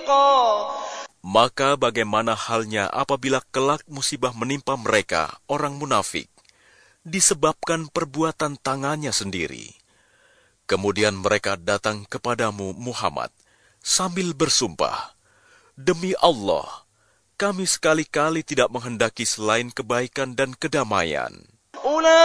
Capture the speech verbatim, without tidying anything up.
رزقا. Maka bagaimana halnya apabila kelak musibah menimpa mereka, orang munafik, disebabkan perbuatan tangannya sendiri. Kemudian mereka datang kepadamu, Muhammad, sambil bersumpah, "Demi Allah, kami sekali-kali tidak menghendaki selain kebaikan dan kedamaian."